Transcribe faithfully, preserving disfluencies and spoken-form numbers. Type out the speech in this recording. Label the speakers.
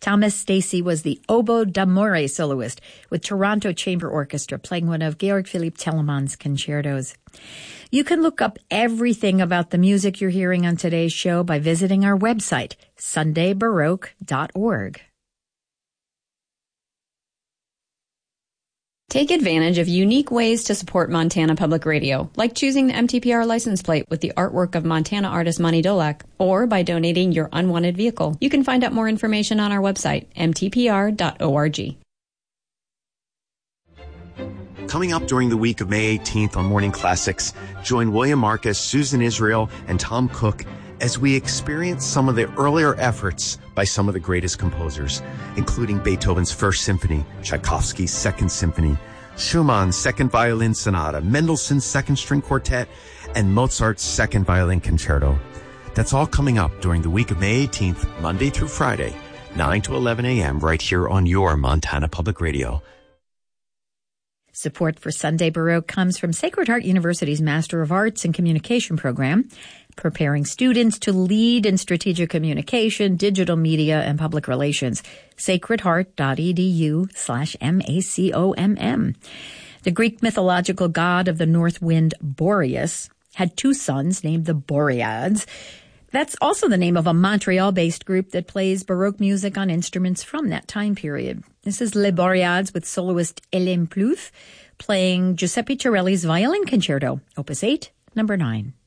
Speaker 1: Thomas Stacy was the oboe d'amore soloist with Toronto Chamber Orchestra playing one of Georg Philipp Telemann's concertos. You can look up everything about the music you're hearing on today's show by visiting our website, sunday baroque dot org.
Speaker 2: Take advantage of unique ways to support Montana Public Radio, like choosing the M T P R license plate with the artwork of Montana artist Monty Dolak, or by donating your unwanted vehicle. You can find out more information on our website, m t p r dot org.
Speaker 3: Coming up during the week of May eighteenth on Morning Classics, join William Marcus, Susan Israel, and Tom Cook as we experience some of the earlier efforts by some of the greatest composers, including Beethoven's First Symphony, Tchaikovsky's Second Symphony, Schumann's Second Violin Sonata, Mendelssohn's Second String Quartet, and Mozart's Second Violin Concerto. That's all coming up during the week of May eighteenth, Monday through Friday, nine to eleven a.m. right here on your Montana Public Radio.
Speaker 1: Support for Sunday Baroque comes from Sacred Heart University's Master of Arts in Communication program, preparing students to lead in strategic communication, digital media, and public relations. sacredheart.edu slash M-A-C-O-M-M. The Greek mythological god of the north wind, Boreas, had two sons named the Boreads. That's also the name of a Montreal-based group that plays Baroque music on instruments from that time period. This is Les Boreads with soloist Hélène Plouffe playing Giuseppe Torelli's Violin Concerto, Opus eight, number nine.